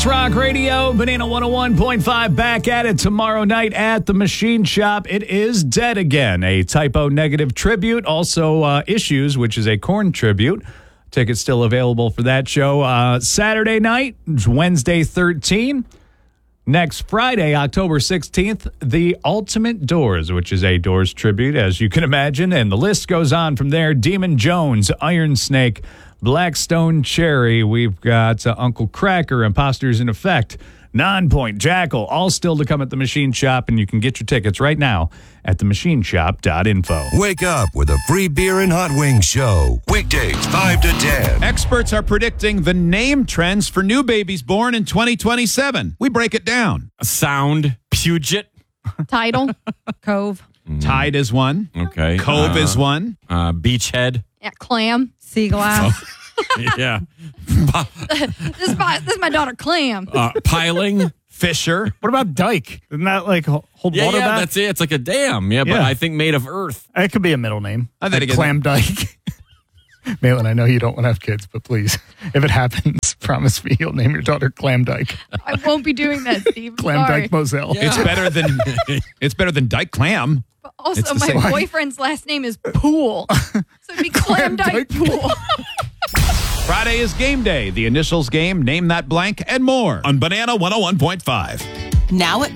Rock Radio, Banana 101.5 back at it tomorrow night at the Machine Shop. It is Dead Again, a Typo Negative tribute. Also, Issues, which is a Korn tribute. Tickets still available for that show. Saturday night, Wednesday 13. Next Friday, October 16th, The Ultimate Doors, which is a Doors tribute, as you can imagine. And the list goes on from there. Demon Jones, Iron Snake, Blackstone Cherry. We've got Uncle Cracker, Imposters in Effect, Nonpoint, Jackal, all still to come at the Machine Shop, and you can get your tickets right now at themachineshop.info. Wake up with a free beer and hot wings show. Weekdays 5 to 10. Experts are predicting the name trends for new babies born in 2027. We break it down. Sound, Puget. Title, Cove. Tide is one. Okay. Cove is one. Beachhead. Yeah, Clam. Sea glass. Yeah. This is my daughter, Clam. Piling. Fisher. What about dike? Isn't that like hold Yeah, water back? that's it. It's like a dam. Yeah, but Yeah. I think made of earth. It could be a middle name. I think Like it is. Clam Dyke. Malin, I know you don't want to have kids, but please, if it happens, promise me you'll name your daughter Clam Dyke. I won't be doing that, Steve. Clam Sorry. Dyke Moselle. Yeah. It's better than Dyke Clam. But also, It's the my same. boyfriend's last name is Pool. So it'd be Clam Dyke Pool. Friday is game day. The initials game, name that blank, and more on Banana 101.5. Now at